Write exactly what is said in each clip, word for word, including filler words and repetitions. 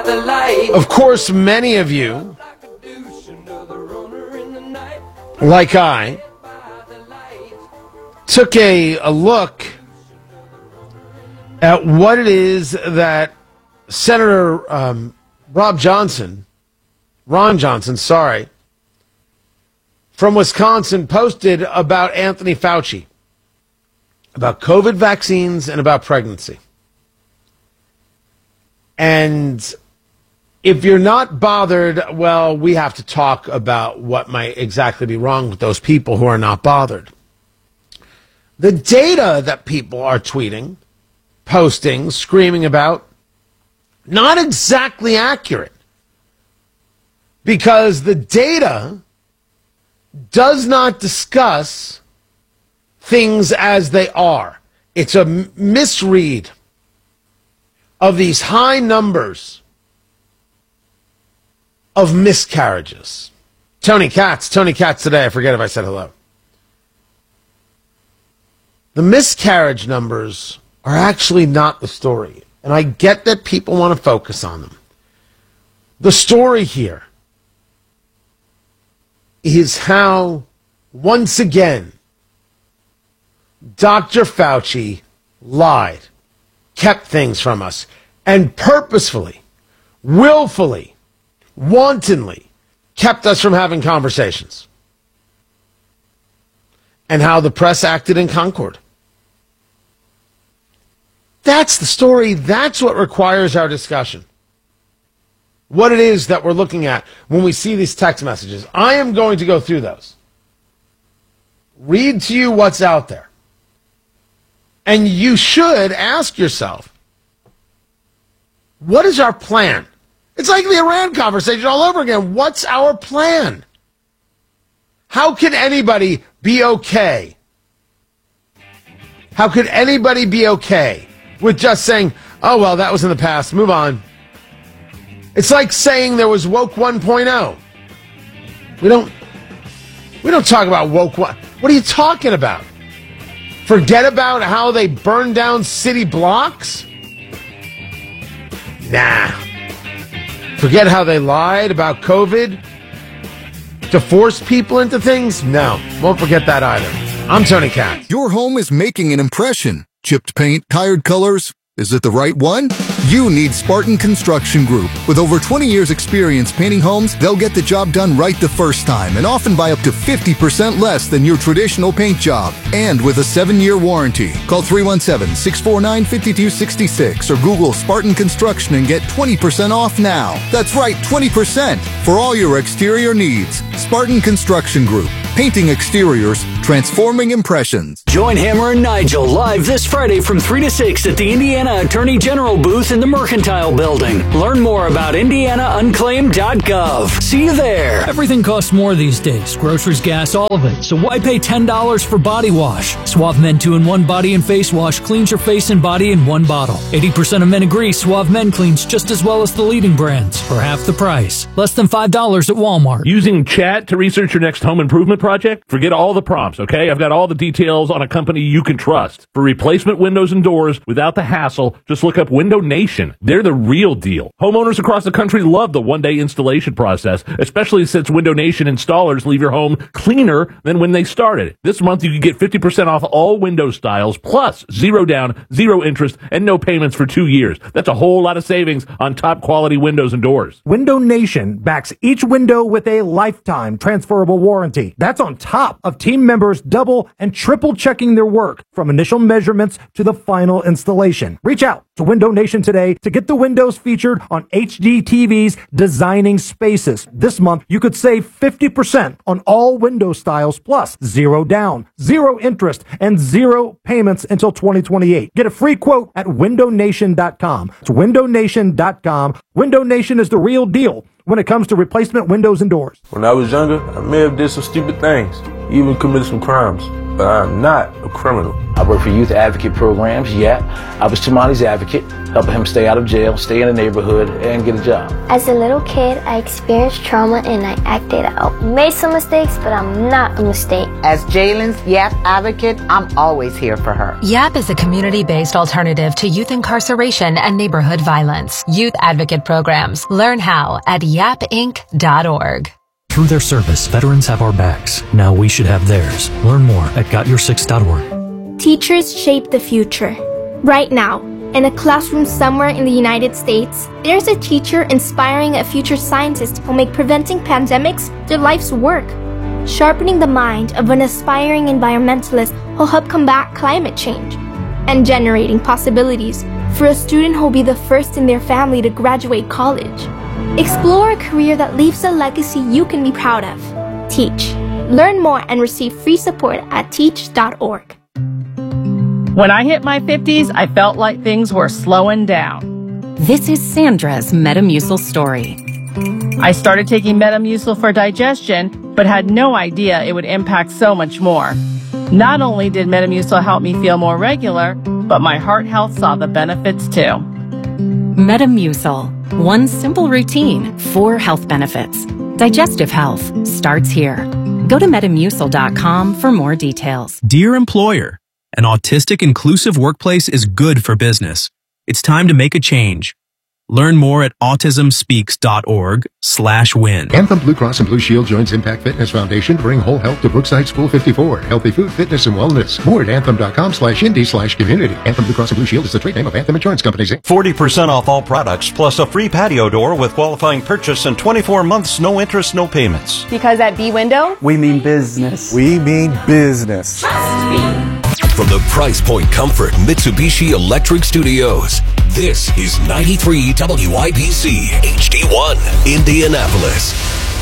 Of course, many of you, like I, took a, a look at what it is that Senator um, Rob Johnson, Ron Johnson, sorry, from Wisconsin posted about Anthony Fauci, about COVID vaccines and about pregnancy. And if you're not bothered, well, we have to talk about what might exactly be wrong with those people who are not bothered. The data that people are tweeting, posting, screaming about, not exactly accurate. Because the data does not discuss things as they are. It's a misread of these high numbers of miscarriages. Tony Katz, Tony Katz today, I forget if I said hello. The miscarriage numbers are actually not the story. And I get that people want to focus on them. The story here is how, once again, Doctor Fauci lied, kept things from us, and purposefully, willfully, wantonly kept us from having conversations. And how the press acted in concord. That's the story. That's what requires our discussion. What it is that we're looking at when we see these text messages. I am going to go through those. Read to you what's out there. And you should ask yourself, what is our plan? It's like the Iran conversation all over again. What's our plan? How can anybody be okay? How could anybody be okay with just saying, oh, well, that was in the past, move on? It's like saying there was woke one point oh. We don't we don't talk about woke one. What are you talking about? Forget about how they burned down city blocks? Nah. Forget how they lied about COVID to force people into things? No, won't forget that either. I'm Tony Katz. Your home is making an impression. Chipped paint, tired colors. Is it the right one? You need Spartan Construction Group. With over twenty years experience painting homes, they'll get the job done right the first time and often by up to fifty percent less than your traditional paint job. And with a seven-year warranty. Call three one seven, six four nine, five two six six or Google Spartan Construction and get twenty percent off now. That's right, twenty percent for all your exterior needs. Spartan Construction Group. Painting exteriors, transforming impressions. Join Hammer and Nigel live this Friday from three to six at the Indiana Attorney General booth in the Mercantile Building. Learn more about indiana unclaimed dot gov. See you there. Everything costs more these days. Groceries, gas, all of it. So why pay ten dollars for body wash? Suave Men two in one Body and Face Wash cleans your face and body in one bottle. eighty percent of men agree Suave Men cleans just as well as the leading brands for half the price. Less than five dollars at Walmart. Using chat to research your next home improvement project? Forget all the prompts, okay? I've got all the details on a company you can trust. For replacement windows and doors without the hassle, just look up Window Nation. They're the real deal. Homeowners across the country love the one-day installation process, especially since Window Nation installers leave your home cleaner than when they started. This month, you can get fifty percent off all window styles, plus zero down, zero interest, and no payments for two years. That's a whole lot of savings on top-quality windows and doors. Window Nation backs each window with a lifetime transferable warranty. That's on top of team members double and triple checking their work from initial measurements to the final installation. Reach out to Window Nation today to get the windows featured on H D T V's Designing Spaces. This month, you could save fifty percent on all window styles, plus zero down, zero interest, and zero payments until twenty twenty-eight. Get a free quote at window nation dot com. It's window nation dot com. Window Nation is the real deal when it comes to replacement windows and doors. When I was younger, I may have did some stupid things, even committed some crimes, but I'm not a criminal. I work for youth advocate programs. Yeah, I was Tamani's advocate, helping him stay out of jail, stay in the neighborhood, and get a job. As a little kid, I experienced trauma and I acted out. Made some mistakes, but I'm not a mistake. As Jalen's YAP advocate, I'm always here for her. YAP is a community-based alternative to youth incarceration and neighborhood violence. Youth advocate programs. Learn how at yap inc dot org. Through their service, veterans have our backs. Now we should have theirs. Learn more at got your six dot org. Teachers shape the future. Right now, in a classroom somewhere in the United States, there's a teacher inspiring a future scientist who'll make preventing pandemics their life's work. Sharpening the mind of an aspiring environmentalist who'll help combat climate change. And generating possibilities for a student who'll be the first in their family to graduate college. Explore a career that leaves a legacy you can be proud of. Teach. Learn more and receive free support at teach dot org. When I hit my fifties, I felt like things were slowing down. This is Sandra's Metamucil story. I started taking Metamucil for digestion, but had no idea it would impact so much more. Not only did Metamucil help me feel more regular, but my heart health saw the benefits too. Metamucil. One simple routine, four health benefits. Digestive health starts here. Go to metamucil dot com for more details. Dear employer, an autistic inclusive workplace is good for business. It's time to make a change. Learn more at autism speaks dot org slash win. Anthem Blue Cross and Blue Shield joins Impact Fitness Foundation to bring whole health to Brookside School fifty-four. Healthy food, fitness, and wellness. More at anthem dot com slash indie slash community. Anthem Blue Cross and Blue Shield is the trade name of Anthem Insurance Companies. forty percent off all products, plus a free patio door with qualifying purchase and twenty-four months, no interest, no payments. Because at B-Window, we mean business. We mean business. Trust me. From the Price Point Comfort Mitsubishi Electric Studios, this is ninety-three W I B C H D one, Indianapolis.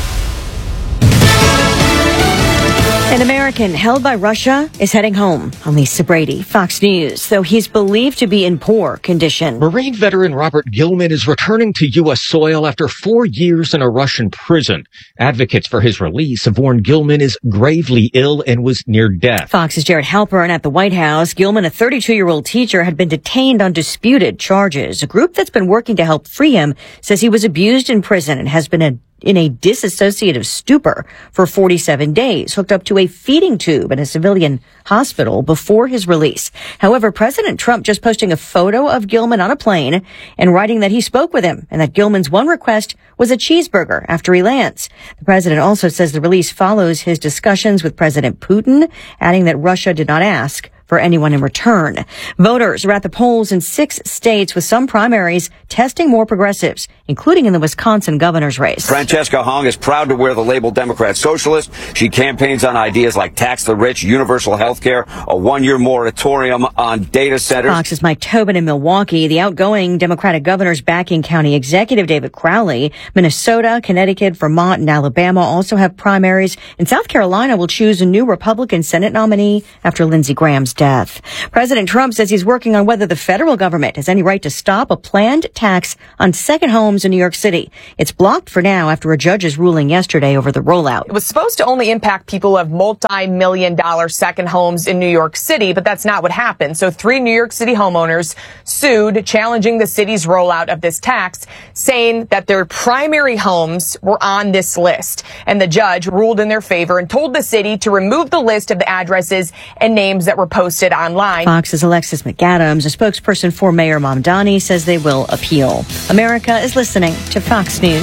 An American held by Russia is heading home. I'm Lisa Brady, Fox News, though he's believed to be in poor condition. Marine veteran Robert Gilman is returning to U S soil after four years in a Russian prison. Advocates for his release have warned Gilman is gravely ill and was near death. Fox's Jared Halpern at the White House. Gilman, a thirty-two-year-old teacher, had been detained on disputed charges. A group that's been working to help free him says he was abused in prison and has been a in a dissociative stupor for forty-seven days, hooked up to a feeding tube in a civilian hospital before his release. However, President Trump just posting a photo of Gilman on a plane and writing that he spoke with him and that Gilman's one request was a cheeseburger after he lands. The president also says the release follows his discussions with President Putin, adding that Russia did not ask for anyone in return. Voters are at the polls in six states with some primaries testing more progressives, including in the Wisconsin governor's race. Francesca Hong is proud to wear the label Democrat Socialist. She campaigns on ideas like tax the rich, universal health care, a one-year moratorium on data centers. Fox's Mike Tobin in Milwaukee. The outgoing Democratic governor's backing county executive David Crowley. Minnesota, Connecticut, Vermont, and Alabama also have primaries. And South Carolina will choose a new Republican Senate nominee after Lindsey Graham's death. President Trump says he's working on whether the federal government has any right to stop a planned tax on second homes in New York City. It's blocked for now after a judge's ruling yesterday over the rollout. It was supposed to only impact people who have multi-million dollar second homes in New York City, but that's not what happened. So three New York City homeowners sued, challenging the city's rollout of this tax, saying that their primary homes were on this list. And the judge ruled in their favor and told the city to remove the list of the addresses and names that were posted posted online. Fox's Alexis McAdams, a spokesperson for Mayor Mamdani, says they will appeal. America is listening to Fox News.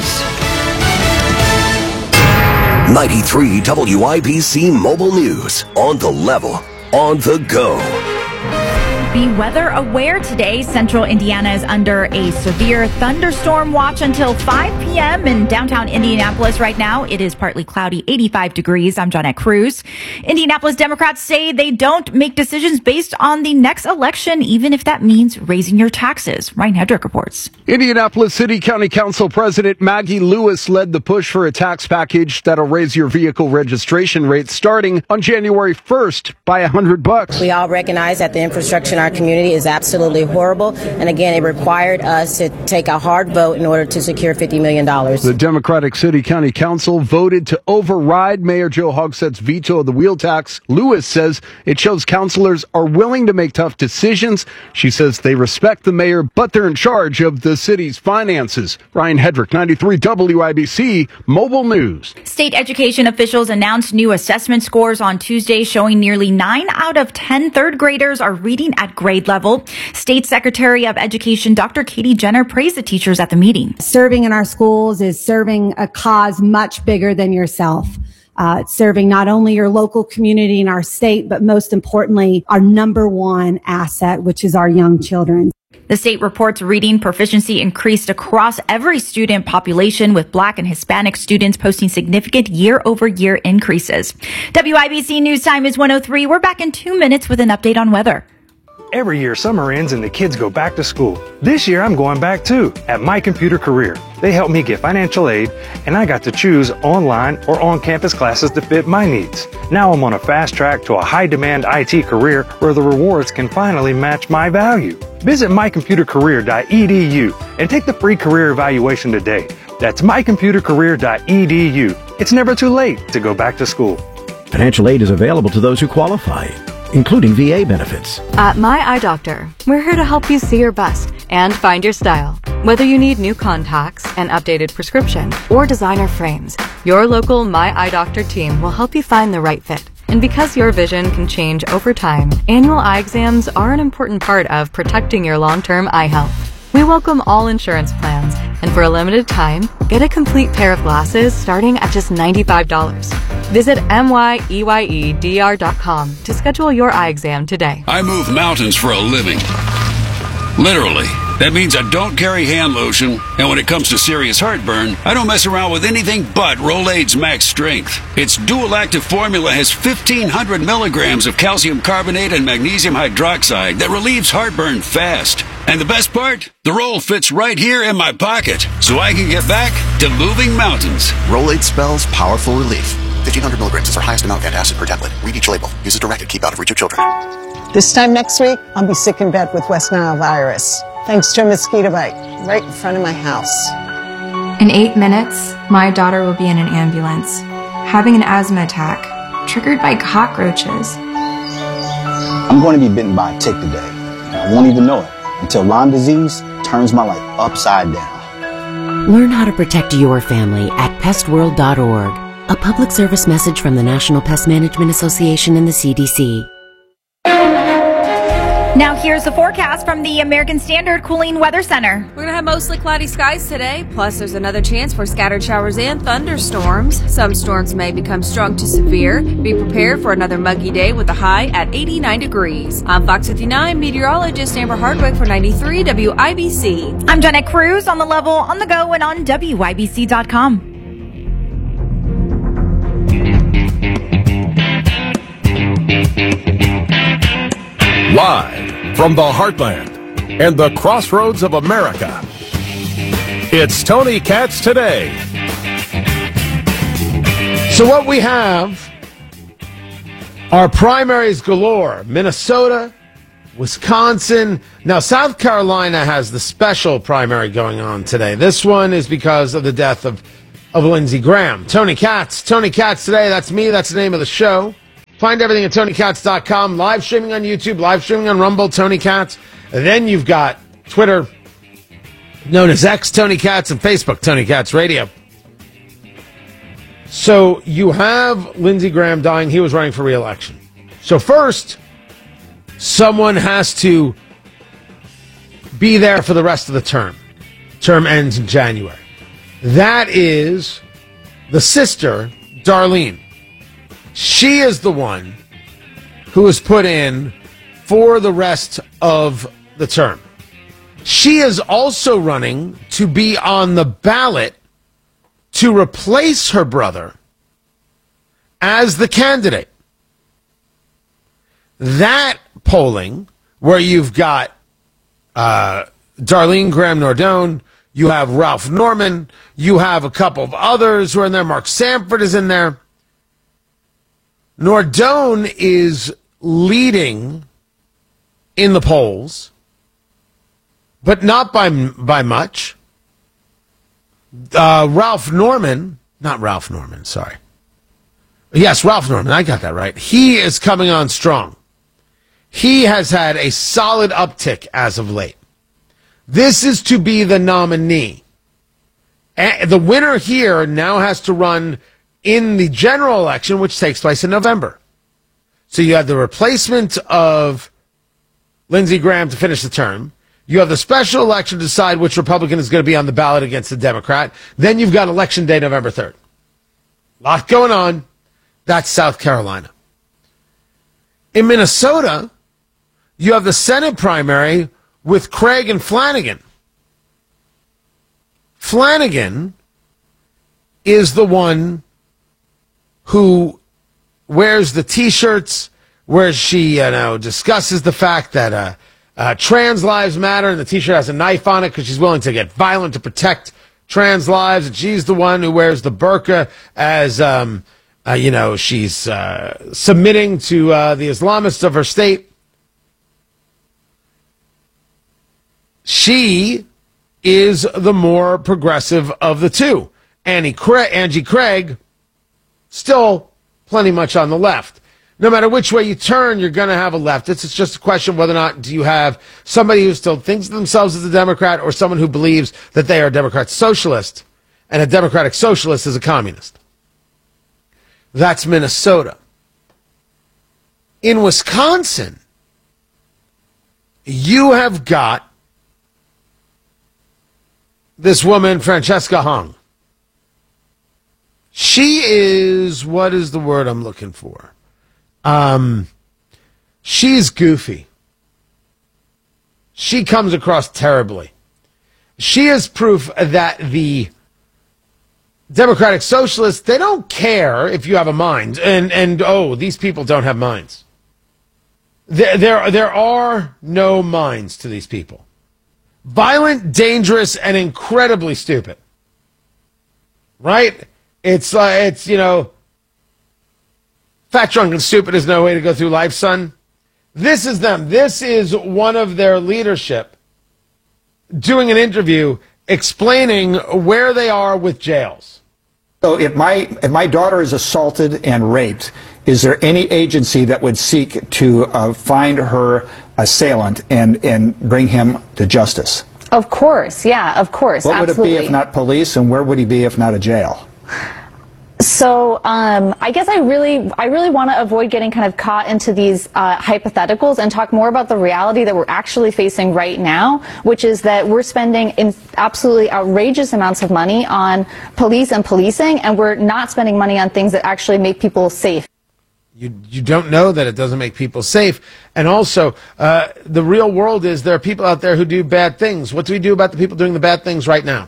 ninety-three W I B C Mobile News. On the level. On the go. Be weather aware today. Central Indiana is under a severe thunderstorm watch until five p.m. in downtown Indianapolis right now. It is partly cloudy, eighty-five degrees. I'm Johnette Cruz. Indianapolis Democrats say they don't make decisions based on the next election, even if that means raising your taxes. Ryan Hedrick reports. Indianapolis City County Council President Maggie Lewis led the push for a tax package that'll raise your vehicle registration rate starting on January first by one hundred bucks. We all recognize that the infrastructure in our community is absolutely horrible. And again, it required us to take a hard vote in order to secure fifty million dollars. The Democratic City County Council voted to override Mayor Joe Hogsett's veto of the wheel tax. Lewis says it shows councilors are willing to make tough decisions. She says they respect the mayor, but they're in charge of the city's finances. Ryan Hedrick, ninety-three W I B C Mobile News. State education officials announced new assessment scores on Tuesday showing nearly nine out of ten third graders are reading at grade level. State Secretary of Education Doctor Katie Jenner praised the teachers at the meeting. Serving in our schools is serving a cause much bigger than yourself. Uh, it's serving not only your local community and our state, but most importantly, our number one asset, which is our young children. The state reports reading proficiency increased across every student population, with Black and Hispanic students posting significant year-over-year increases. W I B C News Time is one oh three. We're back in two minutes with an update on weather. Every year, summer ends and the kids go back to school. This year, I'm going back too, at My Computer Career. They helped me get financial aid, and I got to choose online or on-campus classes to fit my needs. Now I'm on a fast track to a high-demand I T career where the rewards can finally match my value. Visit my computer career dot e d u and take the free career evaluation today. That's my computer career dot e d u. It's never too late to go back to school. Financial aid is available to those who qualify, including V A benefits. At My Eye Doctor, we're here to help you see your best and find your style. Whether you need new contacts, an updated prescription, or designer frames, your local My Eye Doctor team will help you find the right fit. And because your vision can change over time, annual eye exams are an important part of protecting your long-term eye health. We welcome all insurance plans, and for a limited time, get a complete pair of glasses starting at just ninety-five dollars. Visit M Y E Y E D R dot com to schedule your eye exam today. I move mountains for a living. Literally. That means I don't carry hand lotion, and when it comes to serious heartburn, I don't mess around with anything but Rolaids Max Strength. Its dual-active formula has fifteen hundred milligrams of calcium carbonate and magnesium hydroxide that relieves heartburn fast. And the best part? The roll fits right here in my pocket, so I can get back to moving mountains. Rolaids spells powerful relief. fifteen hundred milligrams is our highest amount of antacid per tablet. Read each label. Use as directed. Keep out of reach of children. This time next week, I'll be sick in bed with West Nile virus, thanks to a mosquito bite right in front of my house. In eight minutes, my daughter will be in an ambulance, having an asthma attack, triggered by cockroaches. I'm going to be bitten by a tick today. I won't even know it until Lyme disease turns my life upside down. Learn how to protect your family at pest world dot org. A public service message from the National Pest Management Association and the C D C. Now here's the forecast from the American Standard Cooling Weather Center. We're going to have mostly cloudy skies today, plus there's another chance for scattered showers and thunderstorms. Some storms may become strong to severe. Be prepared for another muggy day with a high at eighty-nine degrees. I'm Fox fifty-nine meteorologist Amber Hardwick for ninety-three W I B C. I'm Jeanette Cruz on the level, on the go, and on W I B C dot com. Live from the heartland and the crossroads of America, it's Tony Katz Today. So what we have are primaries galore. Minnesota, Wisconsin. Now, South Carolina has the special primary going on today. This one is because of the death of, of Lindsey Graham. Tony Katz. Tony Katz Today. That's me. That's the name of the show. Find everything at Tony Katz dot com. Live streaming on YouTube, live streaming on Rumble, Tony Katz. And then you've got Twitter, known as X, Tony Katz, and Facebook, Tony Katz Radio. So you have Lindsey Graham dying. He was running for re-election. So first, someone has to be there for the rest of the term. Term ends in January. That is the sister, Darlene. She is the one who was put in for the rest of the term. She is also running to be on the ballot to replace her brother as the candidate. That polling, where you've got uh, Darlene Graham Nordone, you have Ralph Norman, you have a couple of others who are in there, Mark Sanford is in there. Nordone is leading in the polls, but not by by much. Uh, Ralph Norman, not Ralph Norman, sorry. Yes, Ralph Norman, I got that right. He is coming on strong. He has had a solid uptick as of late. This is to be the nominee. And the winner here now has to run in the general election, which takes place in November. So you have the replacement of Lindsey Graham to finish the term. You have the special election to decide which Republican is going to be on the ballot against the Democrat. Then you've got Election Day, November third. Lot going on. That's South Carolina. In Minnesota, you have the Senate primary with Craig and Flanagan. Flanagan is the one who wears the T-shirts where she, you know, discusses the fact that uh, uh, trans lives matter, and the T-shirt has a knife on it because she's willing to get violent to protect trans lives, and she's the one who wears the burqa as, um, uh, you know, she's uh, submitting to uh, the Islamists of her state. She is the more progressive of the two. Annie Craig, Angie Craig, still plenty much on the left. No matter which way you turn, you're going to have a leftist. It's just a question of whether or not do you have somebody who still thinks of themselves as a Democrat or someone who believes that they are a Democrat socialist, and a Democratic socialist is a communist. That's Minnesota. In Wisconsin, you have got this woman, Francesca Hung. She is, what is the word I'm looking for? Um, she's goofy. She comes across terribly. She is proof that the Democratic Socialists, they don't care if you have a mind. And, and oh, these people don't have minds. There, there, there are no minds to these people. Violent, dangerous, and incredibly stupid. Right? It's like, uh, it's, you know, fat, drunk, and stupid is no way to go through life, son. This is them. This is one of their leadership doing an interview explaining where they are with jails. So if my, if my daughter is assaulted and raped, is there any agency that would seek to uh, find her assailant and, and bring him to justice? Of course, yeah, of course. What absolutely. would it be if not police, and where would he be if not a jail? So um, I guess I really, I really want to avoid getting kind of caught into these uh, hypotheticals and talk more about the reality that we're actually facing right now, which is that we're spending in absolutely outrageous amounts of money on police and policing, and we're not spending money on things that actually make people safe. You you don't know that it doesn't make people safe. And also, uh, the real world is there are people out there who do bad things. What do we do about the people doing the bad things right now?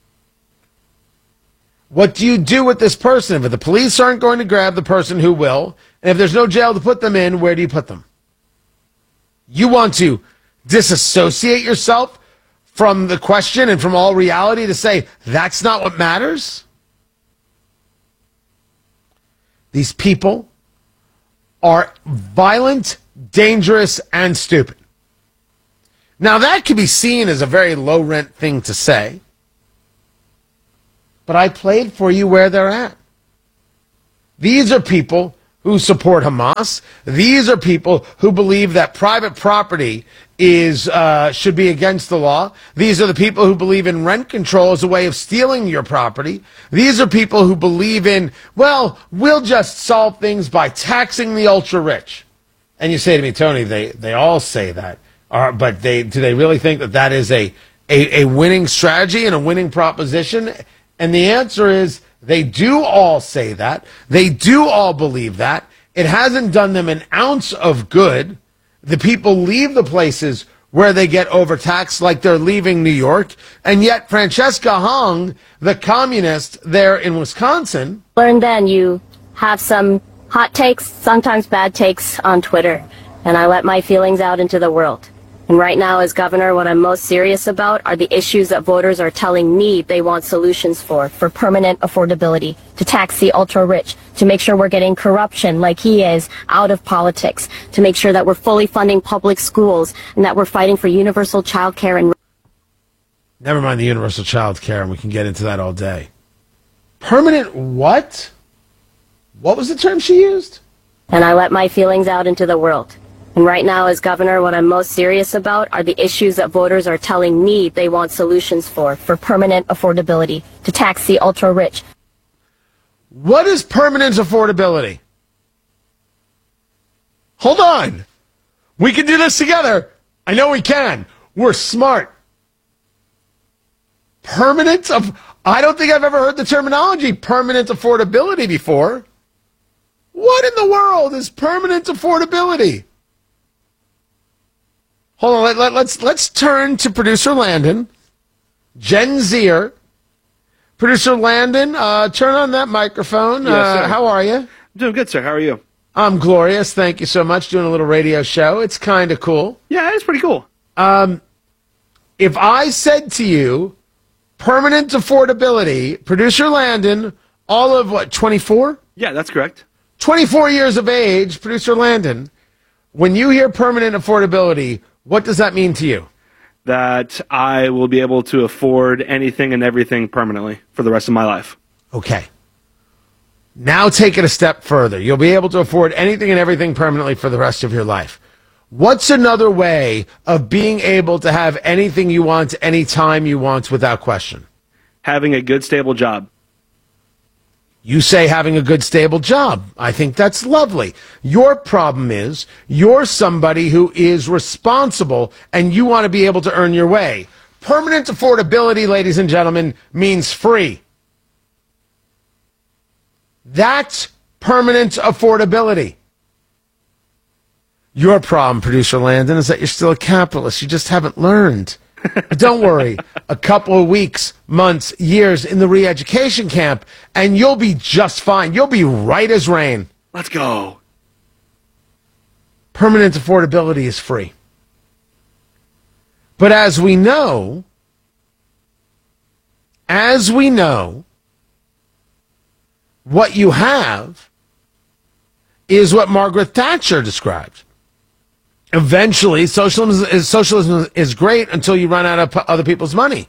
What do you do with this person? If the police aren't going to grab the person, who will? And if there's no jail to put them in, where do you put them? You want to disassociate yourself from the question and from all reality to say, that's not what matters? These people are violent, dangerous, and stupid. Now, that could be seen as a very low-rent thing to say, but I played for you where they're at. These are people who support Hamas. These are people who believe that private property is uh, should be against the law. These are the people who believe in rent control as a way of stealing your property. These are people who believe in, well, we'll just solve things by taxing the ultra-rich. And you say to me, Tony, they, they all say that. Uh, but they do they really think that that is a, a, a winning strategy and a winning proposition? And the answer is they do all say that. They do all believe that. It hasn't done them an ounce of good. The people leave the places where they get overtaxed like they're leaving New York. And yet Francesca Hung, the communist there in Wisconsin. Learn then you have some hot takes, sometimes bad takes on Twitter. And I let my feelings out into the world. And right now, as governor, what I'm most serious about are the issues that voters are telling me they want solutions for, for permanent affordability, to tax the ultra-rich, to make sure we're getting corruption like he is out of politics, to make sure that we're fully funding public schools, and that we're fighting for universal child care and... Never mind the universal child care, and we can get into that all day. Permanent what? What was the term she used? And I let my feelings out into the world. And right now, as governor, what I'm most serious about are the issues that voters are telling me they want solutions for, for permanent affordability, to tax the ultra-rich. What is permanent affordability? Hold on. We can do this together. I know we can. We're smart. Permanent of... I don't think I've ever heard the terminology permanent affordability before. What in the world is permanent affordability? Hold on, let, let, let's let's turn to producer Landon, Gen Zer. Producer Landon, uh, turn on that microphone. Yes, uh, sir. how are you? Doing good, sir. How are you? I'm glorious. Thank you so much. Doing a little radio show. It's kind of cool. Yeah, it's pretty cool. Um, if I said to you, permanent affordability, producer Landon, all of what, twenty-four? Yeah, that's correct. twenty-four years of age, producer Landon, when you hear permanent affordability, what does that mean to you? That I will be able to afford anything and everything permanently for the rest of my life. Okay. Now take it a step further. You'll be able to afford anything and everything permanently for the rest of your life. What's another way of being able to have anything you want anytime you want without question? Having a good, stable job. You say having a good, stable job. I think that's lovely. Your problem is you're somebody who is responsible and you want to be able to earn your way. Permanent affordability, ladies and gentlemen, means free. That's permanent affordability. Your problem, producer Landon, is that you're still a capitalist. You just haven't learned. But don't worry, a couple of weeks, months, years in the re-education camp, and you'll be just fine. You'll be right as rain. Let's go. Permanent affordability is free. But as we know, as we know, what you have is what Margaret Thatcher described. Eventually, socialism is, socialism is great until you run out of other people's money.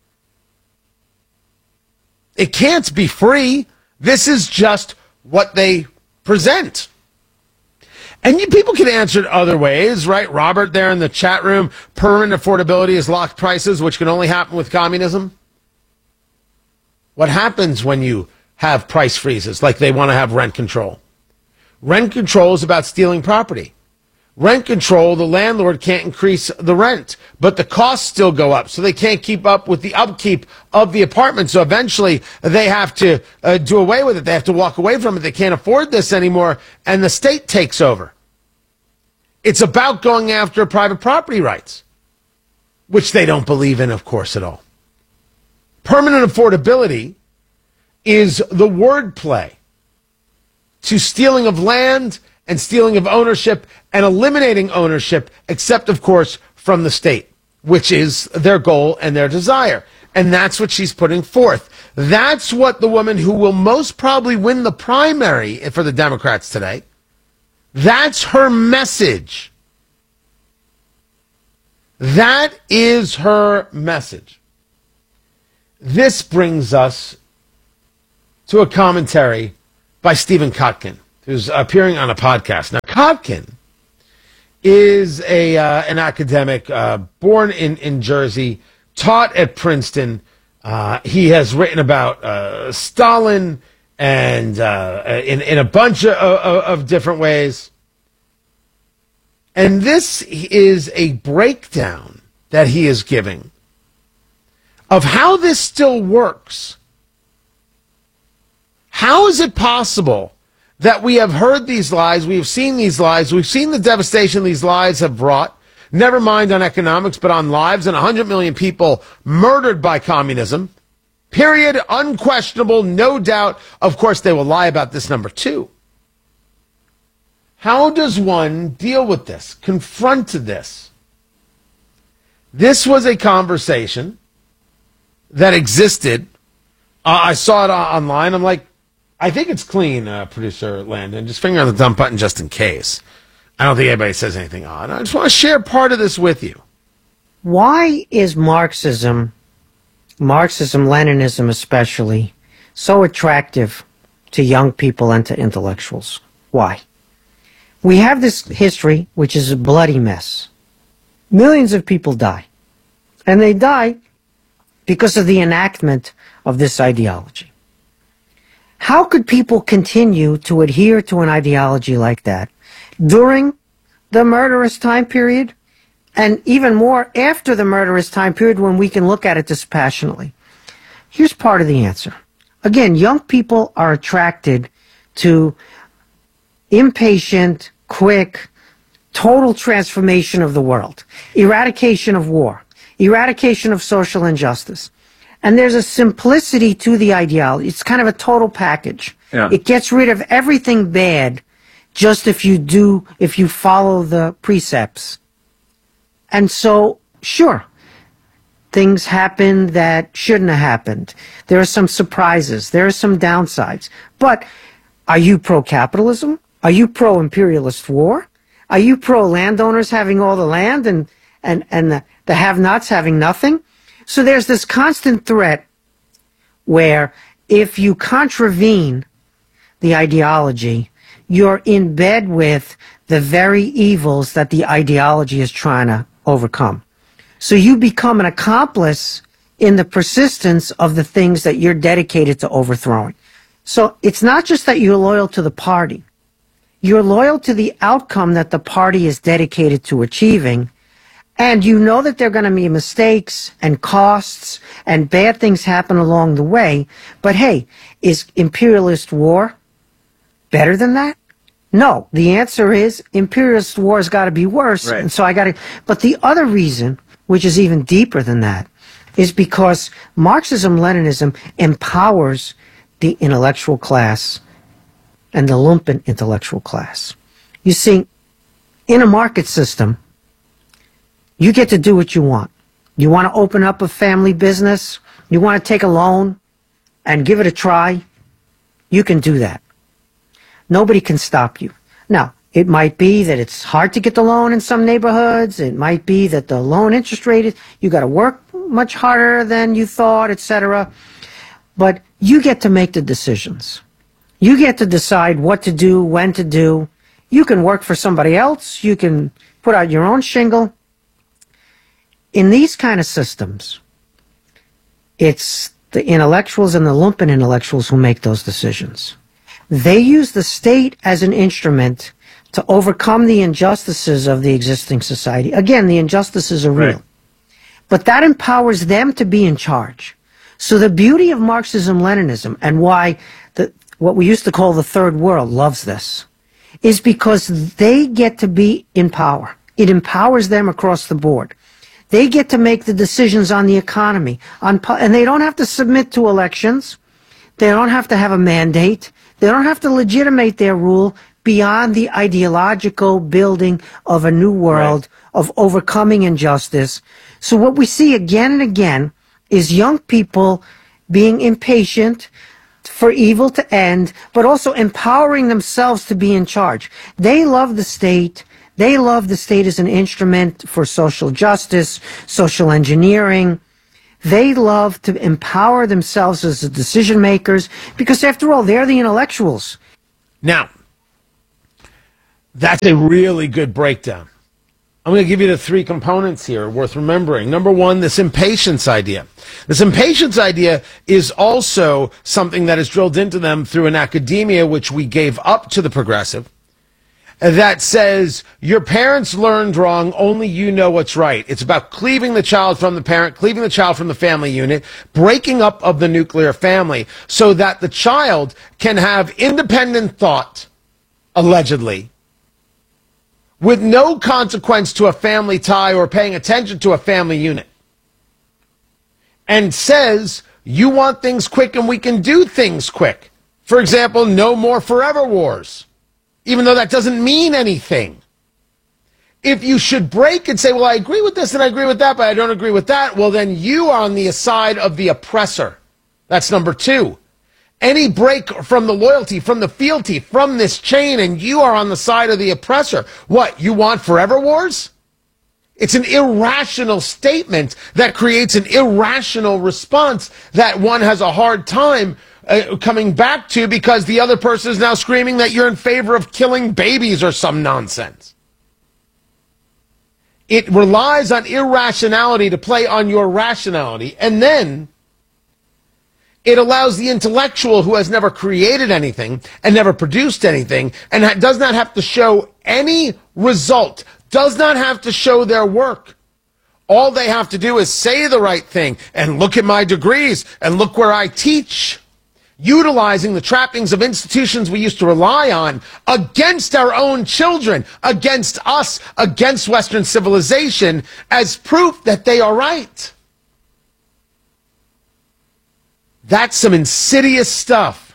It can't be free. This is just what they present. And you, people can answer it other ways, right? Robert there in the chat room, permanent affordability is locked prices, which can only happen with communism. What happens when you have price freezes, like they want to have rent control? Rent control is about stealing property. Rent control, the landlord can't increase the rent, but the costs still go up, so they can't keep up with the upkeep of the apartment. So eventually they have to uh, do away with it. They have to walk away from it. They can't afford this anymore, and the state takes over. It's about going after private property rights, which they don't believe in, of course, at all. Permanent affordability is the wordplay to stealing of land and stealing of ownership and eliminating ownership, except, of course, from the state, which is their goal and their desire. And that's what she's putting forth. That's what the woman who will most probably win the primary for the Democrats today, that's her message. That is her message. This brings us to a commentary by Stephen Kotkin, who's appearing on a podcast. Now, Kotkin is a uh, an academic uh, born in, in Jersey, taught at Princeton. Uh, he has written about uh, Stalin and uh, in, in a bunch of, of, of different ways. And this is a breakdown that he is giving of how this still works. How is it possible that we have heard these lies, we have seen these lies, we've seen the devastation these lies have brought, never mind on economics, but on lives, and one hundred million people murdered by communism, period, unquestionable, no doubt. Of course, they will lie about this number two. How does one deal with this, confront this? This was a conversation that existed. Uh, I saw it online. I'm like, I think it's clean, uh, producer Landon. Just finger on the dump button just in case. I don't think anybody says anything odd. I just want to share part of this with you. Why is Marxism, Marxism, Leninism especially, so attractive to young people and to intellectuals? Why? We have this history, which is a bloody mess. Millions of people die. And they die because of the enactment of this ideology. How could people continue to adhere to an ideology like that during the murderous time period, and even more after the murderous time period when we can look at it dispassionately? Here's part of the answer. Again, young people are attracted to impatient, quick, total transformation of the world, eradication of war, eradication of social injustice. And there's a simplicity to the ideology. It's kind of a total package. Yeah. It gets rid of everything bad just if you do, if you follow the precepts. And so, sure, things happen that shouldn't have happened. There are some surprises. There are some downsides. But are you pro-capitalism? Are you pro-imperialist war? Are you pro-landowners having all the land and, and, and the, the have-nots having nothing? So there's this constant threat where if you contravene the ideology, you're in bed with the very evils that the ideology is trying to overcome. So you become an accomplice in the persistence of the things that you're dedicated to overthrowing. So it's not just that you're loyal to the party. You're loyal to the outcome that the party is dedicated to achieving. And you know that there are going to be mistakes and costs and bad things happen along the way. But hey, is imperialist war better than that? No. The answer is imperialist war has got to be worse. Right. And so I got to. But the other reason, which is even deeper than that, is because Marxism-Leninism empowers the intellectual class and the lumpen intellectual class. You see, in a market system, you get to do what you want. You want to open up a family business, you want to take a loan and give it a try, you can do that. Nobody can stop you. Now, it might be that it's hard to get the loan in some neighborhoods. It might be that the loan interest rate is, you got to work much harder than you thought, et cetera. But you get to make the decisions. You get to decide what to do, when to do. You can work for somebody else. You can put out your own shingle. In these kind of systems, it's the intellectuals and the lumpen intellectuals who make those decisions. They use the state as an instrument to overcome the injustices of the existing society. Again, the injustices are real. Right. But that empowers them to be in charge. So the beauty of Marxism-Leninism, and why the, what we used to call the third world loves this, is because they get to be in power. It empowers them across the board. They get to make the decisions on the economy, on, and they don't have to submit to elections. They don't have to have a mandate. They don't have to legitimate their rule beyond the ideological building of a new world, right, of overcoming injustice. So what we see again and again is young people being impatient for evil to end, but also empowering themselves to be in charge. They love the state. They love the state as an instrument for social justice, social engineering. They love to empower themselves as the decision makers because, after all, they're the intellectuals. Now, that's a really good breakdown. I'm going to give you the three components here worth remembering. Number one, this impatience idea. This impatience idea is also something that is drilled into them through an academia which we gave up to the progressive, that says your parents learned wrong, only you know what's right. It's about cleaving the child from the parent, cleaving the child from the family unit, breaking up of the nuclear family so that the child can have independent thought, allegedly, with no consequence to a family tie or paying attention to a family unit. And says, you want things quick and we can do things quick. For example, no more forever wars. Even though that doesn't mean anything. If you should break and say, well, I agree with this and I agree with that, but I don't agree with that, well, then you are on the side of the oppressor. That's number two. Any break from the loyalty, from the fealty, from this chain, and you are on the side of the oppressor. What, you want forever wars? It's an irrational statement that creates an irrational response that one has a hard time uh, coming back to because the other person is now screaming that you're in favor of killing babies or some nonsense. It relies on irrationality to play on your rationality, and then it allows the intellectual who has never created anything and never produced anything and ha- does not have to show any result, does not have to show their work. All they have to do is say the right thing and look at my degrees and look where I teach, utilizing the trappings of institutions we used to rely on against our own children, against us, against Western civilization as proof that they are right. That's some insidious stuff.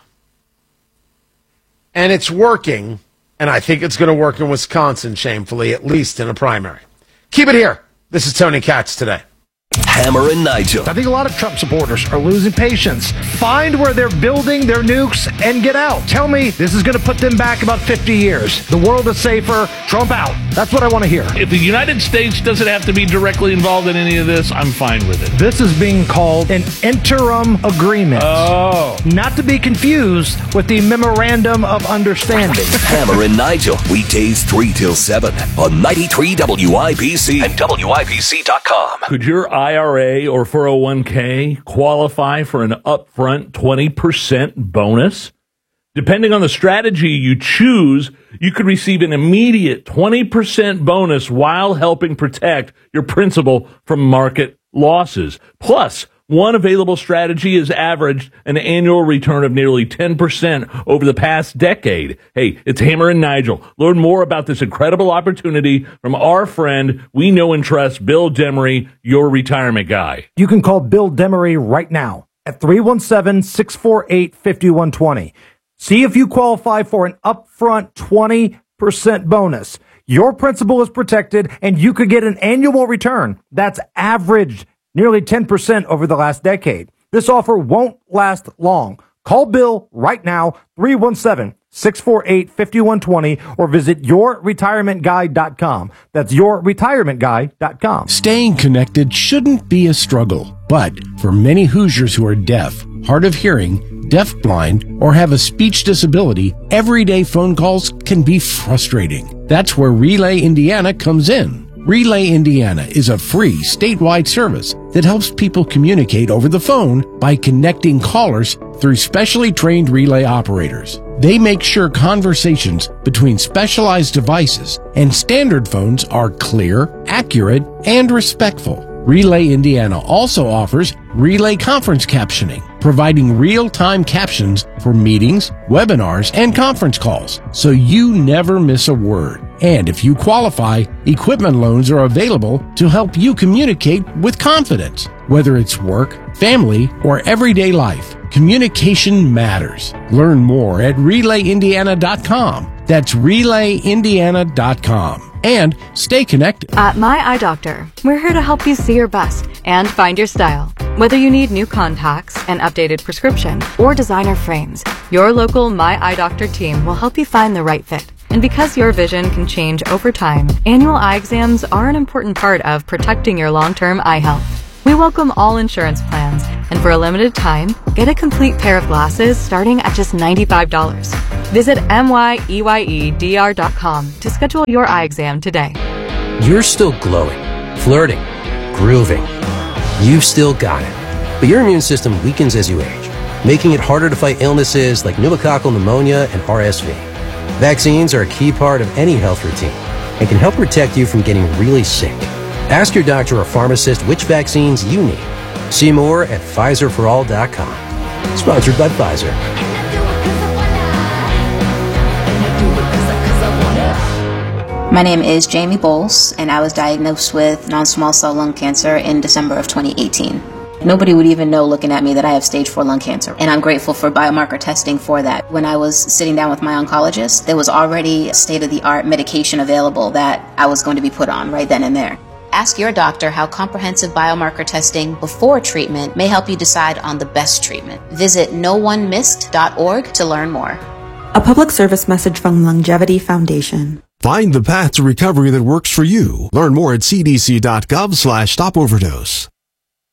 And it's working, and I think it's going to work in Wisconsin, shamefully, at least in a primary. Keep it here. This is Tony Katz Today. Hammer and Nigel. I think a lot of Trump supporters are losing patience. Find where they're building their nukes and get out. Tell me this is going to put them back about fifty years. The world is safer. Trump out. That's what I want to hear. If the United States doesn't have to be directly involved in any of this, I'm fine with it. This is being called an interim agreement. Oh. Not to be confused with the Memorandum of Understanding. Hammer and Nigel. Weekdays three till seven on ninety-three W I P C and W I P C dot com. Could your I R A or four oh one k qualify for an upfront twenty percent bonus? Depending on the strategy you choose, you could receive an immediate twenty percent bonus while helping protect your principal from market losses. Plus, one available strategy has averaged an annual return of nearly ten percent over the past decade. Hey, it's Hammer and Nigel. Learn more about this incredible opportunity from our friend we know and trust, Bill Demery, your retirement guy. You can call Bill Demery right now at three one seven, six four eight, five one two zero. See if you qualify for an upfront twenty percent bonus. Your principal is protected, and you could get an annual return that's averaged nearly ten percent over the last decade. This offer won't last long. Call Bill right now, three one seven, six four eight, five one two zero, or visit your retirement guide dot com. That's your retirement guide dot com. Staying connected shouldn't be a struggle, but for many Hoosiers who are deaf, hard of hearing, deafblind, or have a speech disability, everyday phone calls can be frustrating. That's where Relay Indiana comes in. Relay Indiana is a free statewide service that helps people communicate over the phone by connecting callers through specially trained relay operators. They make sure conversations between specialized devices and standard phones are clear, accurate, and respectful. Relay Indiana also offers relay conference captioning, providing real-time captions for meetings, webinars, and conference calls, so you never miss a word. And if you qualify, equipment loans are available to help you communicate with confidence. Whether it's work, family, or everyday life, communication matters. Learn more at relay indiana dot com. That's relay indiana dot com. And stay connected. At My Eye Doctor, we're here to help you see your best and find your style. Whether you need new contacts, an updated prescription, or designer frames, your local My Eye Doctor team will help you find the right fit. And because your vision can change over time, annual eye exams are an important part of protecting your long-term eye health. We welcome all insurance plans, and for a limited time, get a complete pair of glasses starting at just ninety-five dollars. Visit M Y E Y E D R dot com to schedule your eye exam today. You're still glowing, flirting, grooving. You've still got it. But your immune system weakens as you age, making it harder to fight illnesses like pneumococcal pneumonia and R S V. Vaccines are a key part of any health routine and can help protect you from getting really sick. Ask your doctor or pharmacist which vaccines you need. See more at Pfizer for all dot com. Sponsored by Pfizer. My name is Jamie Bowles, and I was diagnosed with non-small cell lung cancer in December of twenty eighteen. Nobody would even know looking at me that I have stage four lung cancer. And I'm grateful for biomarker testing for that. When I was sitting down with my oncologist, there was already state-of-the-art medication available that I was going to be put on right then and there. Ask your doctor how comprehensive biomarker testing before treatment may help you decide on the best treatment. Visit no one missed dot org to learn more. A public service message from Longevity Foundation. Find the path to recovery that works for you. Learn more at c d c dot gov slash stop overdose.